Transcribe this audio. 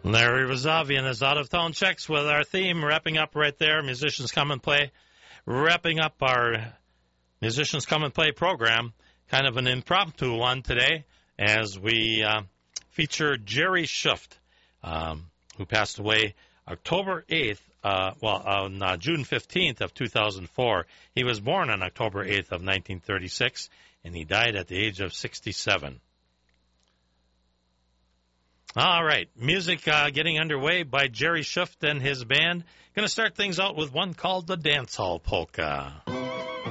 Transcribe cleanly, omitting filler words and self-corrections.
Larry Rosavian is Out of Town Checks with our theme, wrapping up right there. Musicians Come and Play. Wrapping up our Musicians Come and Play program. Kind of an impromptu one today as we feature Jerry Schuft, who passed away October 8th, on June 15th of 2004. He was born on October 8th of 1936, and he died at the age of 67. All right, music getting underway by Jerry Schuft and his band. Going to start things out with one called the Dance Hall Polka.